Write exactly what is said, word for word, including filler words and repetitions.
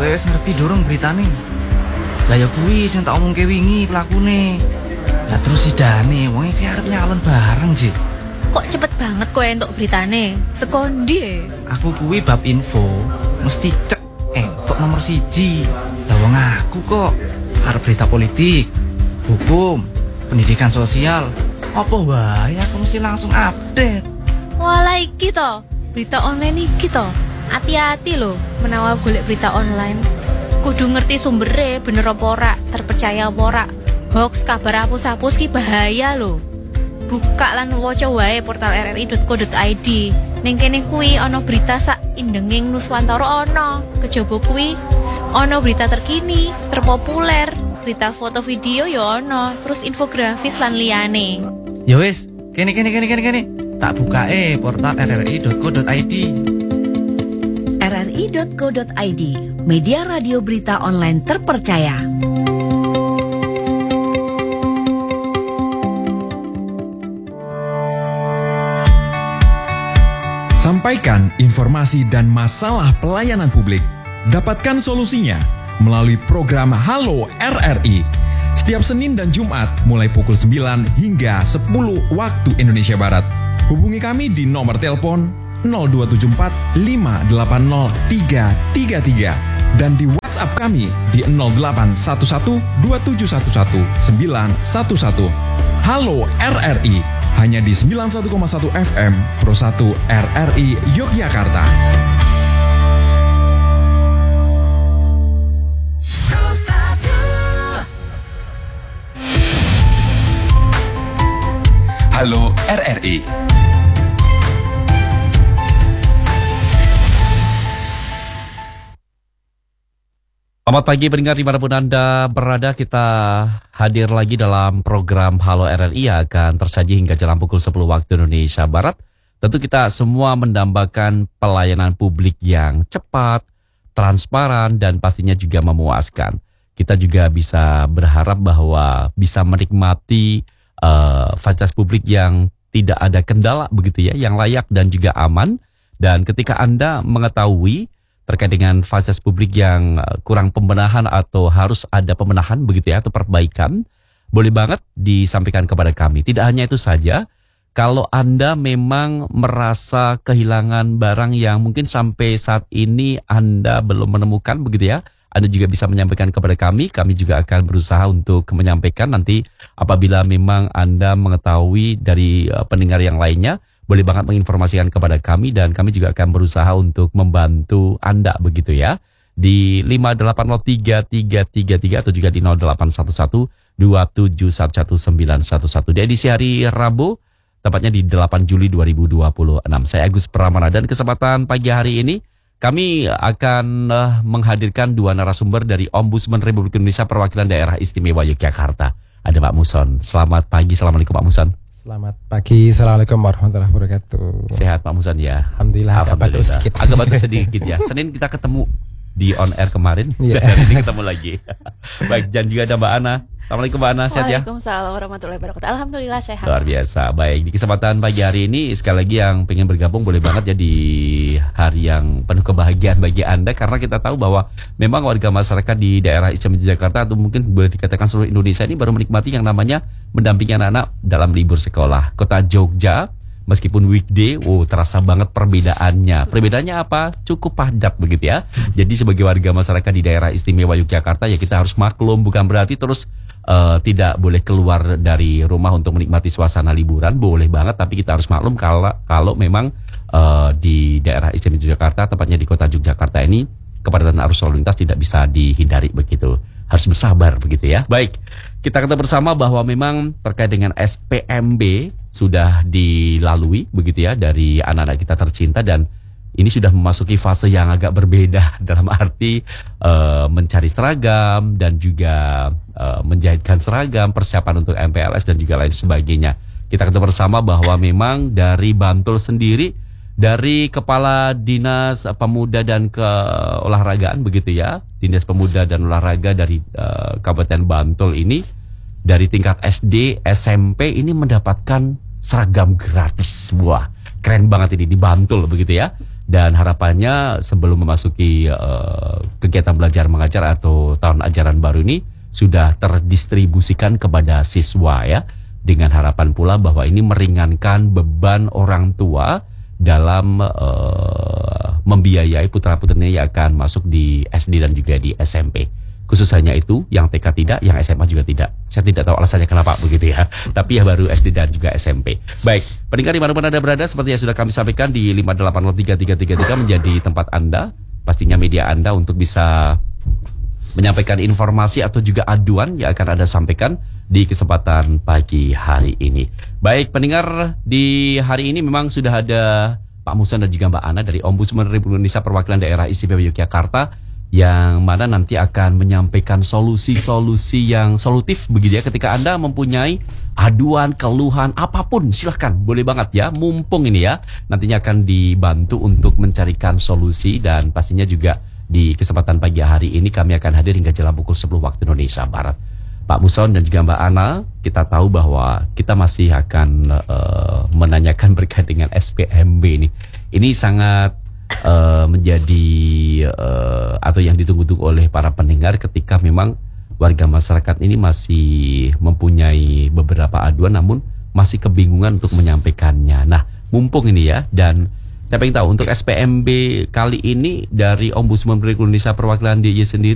wis ngerti dorong beritane. Lah ya kuwi sing tak omongke wingi pelakune. Lah terus sidane wong iki arep nyalon bareng, Ji. Kok cepet banget kowe entuk beritane? Sekondi. Aku kuwi bab info mesti cek entuk nomor siji. Lah wong aku kok arep berita politik, hukum, pendidikan sosial. Apa wae aku mesti langsung update. Walah iki to, berita online iki to. Hati-hati lho menawa golek berita online. Kudu ngerti sumbere bener apa ora, terpercaya apa ora. Hoax kabar hapus-hapus ki bahaya lho. Buka lan waca wae portal r r i dot co dot i d. Ning kene kuwi ana berita sak indenging Nuswantara ana. Kejaba kuwi ana berita terkini, terpopuler, berita foto video ya ana, terus infografis lan liyane. Ya wis, kene kene kene kene kene. Tak bukae portal r r i dot co dot i d. r r i dot co dot i d, media radio berita online terpercaya. Sampaikan informasi dan masalah pelayanan publik. Dapatkan solusinya melalui program Halo R R I. Setiap Senin dan Jumat mulai pukul sembilan hingga sepuluh waktu Indonesia Barat. Hubungi kami di nomor telepon nol dua tujuh empat lima delapan nol tiga tiga tiga dan di WhatsApp kami di nol delapan satu satu dua tujuh satu satu sembilan satu satu. Halo R R I, hanya di sembilan puluh satu koma satu F M Pro satu R R I Yogyakarta. Halo R R I. Selamat pagi pendengar dimanapun Anda berada, kita hadir lagi dalam program Halo R R I yang akan tersaji hingga jam pukul sepuluh waktu Indonesia Barat. Tentu kita semua mendambakan pelayanan publik yang cepat, transparan, dan pastinya juga memuaskan. Kita juga bisa berharap bahwa bisa menikmati uh, fasilitas publik yang tidak ada kendala begitu ya, yang layak dan juga aman. Dan ketika Anda mengetahui terkait dengan fasilitas publik yang kurang pembenahan atau harus ada pembenahan begitu ya, atau perbaikan, boleh banget disampaikan kepada kami. Tidak hanya itu saja, kalau Anda memang merasa kehilangan barang yang mungkin sampai saat ini Anda belum menemukan begitu ya, Anda juga bisa menyampaikan kepada kami. Kami juga akan berusaha untuk menyampaikan nanti apabila memang Anda mengetahui dari uh, pendengar yang lainnya, boleh banget menginformasikan kepada kami dan kami juga akan berusaha untuk membantu Anda begitu ya. Di lima delapan nol tiga tiga tiga tiga atau juga di nol delapan satu satu dua tujuh satu satu sembilan satu satu. Di edisi hari Rabu, tepatnya di delapan Juli dua ribu dua puluh enam. Saya Agus Pramana dan kesempatan pagi hari ini kami akan uh, menghadirkan dua narasumber dari Ombudsman Republik Indonesia Perwakilan Daerah Istimewa Yogyakarta. Ada Pak Muson. Selamat pagi, Assalamualaikum Pak Muson. Selamat pagi, Assalamualaikum warahmatullahi wabarakatuh. Sehat Pak Muson ya? Alhamdulillah, agak batuk sedikit. Agak batuk sedikit ya. Senin kita ketemu di on air kemarin, yeah. Dan ini ketemu lagi. Baik, dan juga ada Mbak Ana. Assalamualaikum Mbak Ana, sehat ya? Waalaikumsalam warahmatullahi wabarakatuh. Alhamdulillah sehat. Luar biasa. Baik, di kesempatan pagi hari ini sekali lagi yang pengen bergabung boleh banget ya di hari yang penuh kebahagiaan bagi Anda, karena kita tahu bahwa memang warga masyarakat di daerah Istimewa Jakarta atau mungkin boleh dikatakan seluruh Indonesia ini baru menikmati yang namanya mendampingi anak-anak dalam libur sekolah. Kota Jogja meskipun weekday, oh terasa banget perbedaannya. Perbedaannya apa? Cukup padat begitu ya. Jadi sebagai warga masyarakat di daerah Istimewa Yogyakarta ya kita harus maklum, bukan berarti terus Uh, tidak boleh keluar dari rumah untuk menikmati suasana liburan. Boleh banget, tapi kita harus maklum kalau kalau memang uh, di daerah Istimewa Yogyakarta, tepatnya di kota Yogyakarta ini, kepadatan arus lalu lintas tidak bisa dihindari begitu. Harus bersabar begitu ya. Baik, kita kata bersama bahwa memang terkait dengan S P M B sudah dilalui begitu ya dari anak-anak kita tercinta, dan ini sudah memasuki fase yang agak berbeda dalam arti uh, mencari seragam dan juga uh, menjahitkan seragam, persiapan untuk M P L S dan juga lain sebagainya. Kita ketemu bersama bahwa memang dari Bantul sendiri, dari Kepala Dinas Pemuda dan Keolahragaan begitu ya, Dinas Pemuda dan Olahraga dari uh, Kabupaten Bantul ini, dari tingkat S D, S M P ini mendapatkan seragam gratis. Wah, keren banget ini di Bantul begitu ya. Dan harapannya sebelum memasuki uh, kegiatan belajar mengajar atau tahun ajaran baru ini sudah terdistribusikan kepada siswa ya. Dengan harapan pula bahwa ini meringankan beban orang tua dalam uh, membiayai putra-putrinya yang akan masuk di S D dan juga di S M P. Khusus hanya itu, yang T K tidak, yang S M A juga tidak. Saya tidak tahu alasannya kenapa begitu ya. Tapi ya baru S D dan juga S M P. Baik, pendengar dimanapun Anda berada, seperti yang sudah kami sampaikan di lima delapan nol tiga tiga tiga tiga menjadi tempat Anda, pastinya media Anda untuk bisa menyampaikan informasi atau juga aduan yang akan Anda sampaikan di kesempatan pagi hari ini. Baik, pendengar, di hari ini memang sudah ada Pak Muson dan juga Mbak Ana dari Ombudsman Republik Indonesia Perwakilan Daerah Istimewa Yogyakarta, yang mana nanti akan menyampaikan solusi-solusi yang solutif begitu ya. Ketika Anda mempunyai aduan, keluhan, apapun silahkan, boleh banget ya, mumpung ini ya. Nantinya akan dibantu untuk mencarikan solusi, dan pastinya juga di kesempatan pagi hari ini kami akan hadir hingga jelang pukul sepuluh waktu Indonesia Barat. Pak Muson dan juga Mbak Ana, kita tahu bahwa kita masih akan uh, menanyakan berkait dengan S P M B ini. Ini sangat Uh, menjadi uh, atau yang ditunggu-tunggu oleh para pendengar ketika memang warga masyarakat ini masih mempunyai beberapa aduan namun masih kebingungan untuk menyampaikannya. Nah, mumpung ini ya, dan saya pengen tahu untuk S P M B kali ini dari Ombudsman Republik Indonesia Perwakilan D I Y sendiri